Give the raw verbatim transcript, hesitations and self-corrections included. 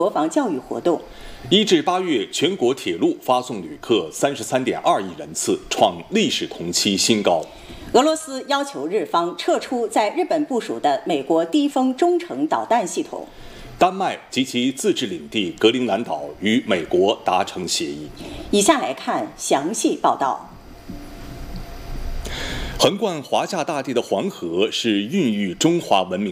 国防教育活动。 一至八月，全国铁路发送旅客三十三点二亿人次，创历史同期新高。 俄罗斯要求日方撤出在日本部署的美国低风中程导弹系统。 丹麦及其自治领地格陵兰岛与美国达成协议。 以下来看详细报道。 横贯华夏大地的黄河是孕育中华文明